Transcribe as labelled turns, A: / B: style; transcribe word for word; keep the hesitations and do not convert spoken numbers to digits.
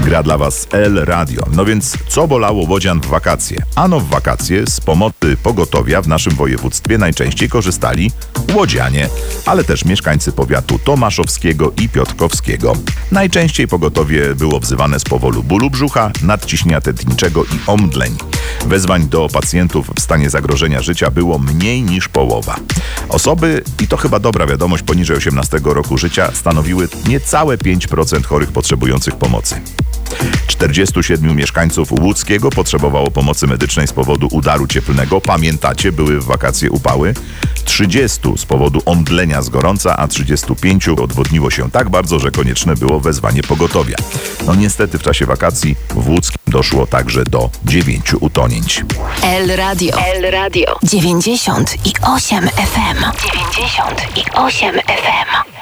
A: Gra dla Was El Radio. No więc co bolało łodzian w wakacje? Ano w wakacje z pomocy pogotowia w naszym województwie najczęściej korzystali łodzianie, ale też mieszkańcy powiatu tomaszowskiego i piotrkowskiego. Najczęściej pogotowie było wzywane z powodu bólu brzucha, nadciśnienia tętniczego i omdleń. Wezwań do pacjentów w stanie zagrożenia życia było mniej niż połowa. Osoby, i to chyba dobra wiadomość, poniżej osiemnastego roku życia stanowiły niecałe pięć procent chorych potrzebujących pomocy. czterdziestu siedmiu mieszkańców łódzkiego potrzebowało pomocy medycznej z powodu udaru cieplnego. Pamiętacie, były w wakacje upały. trzydziestu z powodu omdlenia z gorąca, a trzydziestu pięciu odwodniło się tak bardzo, że konieczne było wezwanie pogotowia. No niestety w czasie wakacji w Łódzkim doszło także do dziewięciu utonięć.
B: El Radio. El Radio. dziewięćdziesiąt i osiem F M. dziewięćdziesiąt i osiem F M.